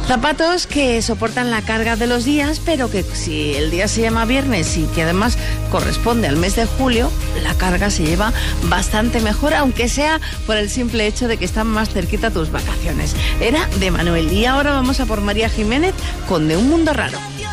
Zapatos que soportan la carga de los días, pero que si el día se llama viernes y que además corresponde al mes de julio, la carga se lleva bastante mejor, aunque sea por el simple hecho de que están más cerquita tus vacaciones. Era de Manuel y ahora vamos a por María Jiménez con De un mundo raro.